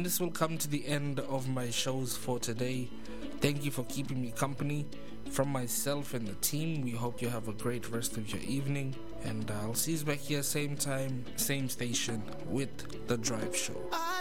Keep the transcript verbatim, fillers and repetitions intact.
this will come to the end of my shows for today. Thank you for keeping me company. From myself and the team, we hope you have a great rest of your evening, and I'll see you back here same time, same station with The Drive Show.